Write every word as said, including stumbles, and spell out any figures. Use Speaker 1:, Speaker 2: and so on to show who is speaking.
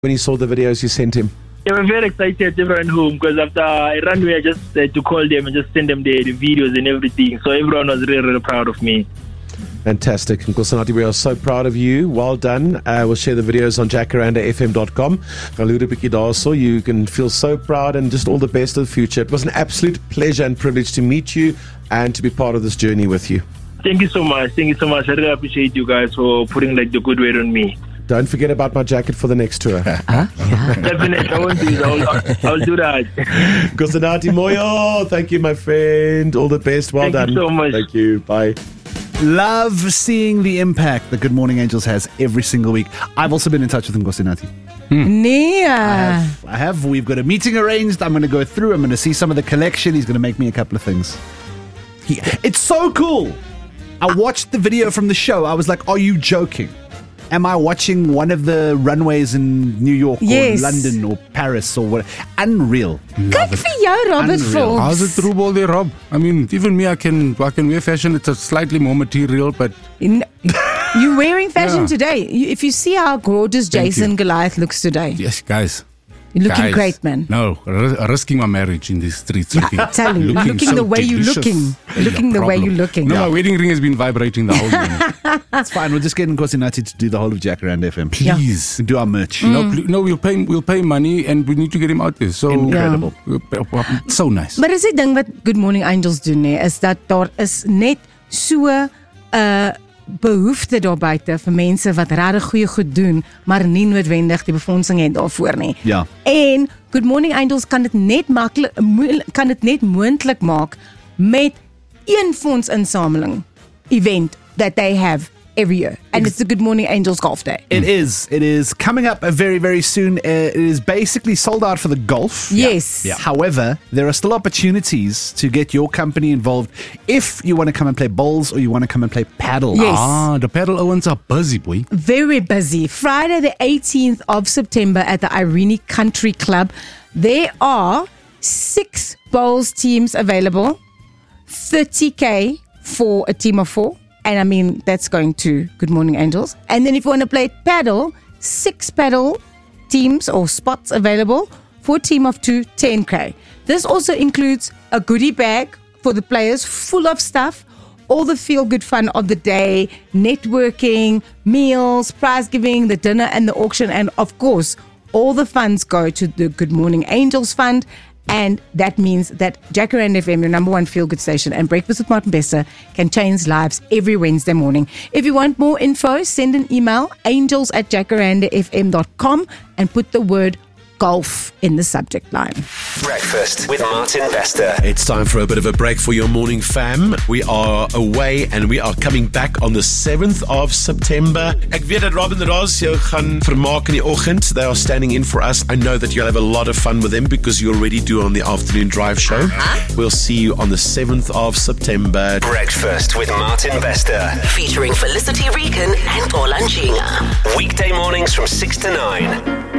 Speaker 1: when he saw the videos you sent him?
Speaker 2: Yeah, I'm very excited to run home because after I ran away, I just had to call them and just send them the, the videos and everything. So everyone was really, really proud of me.
Speaker 1: Fantastic. Nkosinathi, we are so proud of you. Well done. Uh, we'll share the videos on jacaranda f m dot com. So you can feel so proud and just all the best of the future. It was an absolute pleasure and privilege to meet you and to be part of this journey with you.
Speaker 2: Thank you so much. Thank you so much. I really appreciate you guys for putting like the good weight on me.
Speaker 1: Don't forget about my jacket for the next tour.
Speaker 3: Huh? Yeah.
Speaker 2: Definitely. I won't do it. I'll, I'll do that.
Speaker 1: Nkosinathi Moyo, thank you, my friend. All the best. Well
Speaker 2: Thank
Speaker 1: done.
Speaker 2: you so much.
Speaker 1: Thank you. Bye.
Speaker 3: Love seeing the impact that Good Morning Angels has every single week. I've also been in touch with Nkosinathi.
Speaker 4: Nee.
Speaker 3: I have, I have. We've got a meeting arranged. I'm going to go through. I'm going to see some of the collection. He's going to make me a couple of things. He, it's so cool. I watched the video from the show. I was like, are you joking? Am I watching one of the runways in New York
Speaker 4: Yes.
Speaker 3: or London or Paris or what? Unreal.
Speaker 4: Kyk vir jou, Robert
Speaker 3: Unreal.
Speaker 4: Forbes.
Speaker 5: How's it through all there, Rob? I mean, even me, I can I can wear fashion. It's a slightly more material, but
Speaker 4: In, you're wearing fashion
Speaker 5: Yeah.
Speaker 4: today. You, if you see how gorgeous
Speaker 5: Thank
Speaker 4: Jason
Speaker 5: you.
Speaker 4: Goliath looks today,
Speaker 5: yes, guys.
Speaker 4: you're looking
Speaker 5: guys,
Speaker 4: great, man.
Speaker 5: No, r- risking my marriage in these streets.
Speaker 4: Yeah,
Speaker 5: looking,
Speaker 4: I tell you,
Speaker 5: looking
Speaker 4: looking
Speaker 5: so
Speaker 4: the way you're
Speaker 5: delicious.
Speaker 4: looking.
Speaker 5: Ain't
Speaker 4: Looking
Speaker 5: a
Speaker 4: the way
Speaker 5: problem.
Speaker 4: you're looking.
Speaker 5: No,
Speaker 4: Yeah.
Speaker 5: my wedding ring has been vibrating the whole morning.
Speaker 3: It's fine. We'll just get Nkosinathi to do the whole of Jacaranda F M.
Speaker 5: Please.
Speaker 3: Do our merch.
Speaker 5: No, pl- no, we'll pay we'll pay money and we need to get him out there. So
Speaker 3: Incredible.
Speaker 5: Yeah. So nice.
Speaker 4: Maar is die ding wat Good Morning Angels doen, nee, is dat daar is net so 'n uh, behoefte daar buite vir mense wat regtig goeie goed doen, maar nie noodwendig die befondsing het daarvoor nie.
Speaker 3: Ja.
Speaker 4: En Good Morning Angels kan dit net maklik mo- kan dit net moontlik maak met een fondsinsameling event that they have every year, and it's the Good Morning Angels Golf Day.
Speaker 3: It is. It is coming up uh, very, very soon. Uh, it is basically sold out for the golf.
Speaker 4: Yes.
Speaker 3: Yeah. However, there are still opportunities to get your company involved if you want to come and play bowls or you want to come and play paddle.
Speaker 4: Yes.
Speaker 5: Ah, the paddle Owens are busy, boy.
Speaker 4: Very busy. Friday the eighteenth of September at the Irene Country Club. There are six bowls teams available. thirty K for a team of four. And I mean, that's going to Good Morning Angels. And then if you want to play paddle, six paddle teams or spots available for a team of two, ten K. This also includes a goodie bag for the players full of stuff, all the feel-good fun of the day, networking, meals, prize giving, the dinner and the auction. And of course, all the funds go to the Good Morning Angels Fund. And that means that Jacaranda F M, your number one feel-good station, and Breakfast with Martin Bester can change lives every Wednesday morning. If you want more info, send an email, angels at jacaranda f m dot com, and put the word golf in the subject line.
Speaker 6: Breakfast with Martin Bester.
Speaker 1: It's time for a bit of a break for your morning fam. We are away and we are coming back on the seventh of September. Ek weet dat Robin Ross jou gaan vermaak in die oggend. They are standing in for us. I know that you'll have a lot of fun with them because you already do on the afternoon drive show. We'll see you on the seventh of September.
Speaker 6: Breakfast with Martin Bester.
Speaker 7: Featuring Felicity Regan and Ola Nchinga.
Speaker 6: Weekday mornings from six to nine.